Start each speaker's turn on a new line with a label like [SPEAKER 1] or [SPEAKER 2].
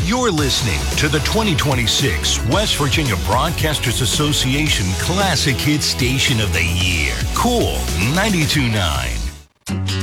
[SPEAKER 1] You're listening to the 2026 West Virginia Broadcasters Association Classic Hit Station of the Year. Cool 92.9.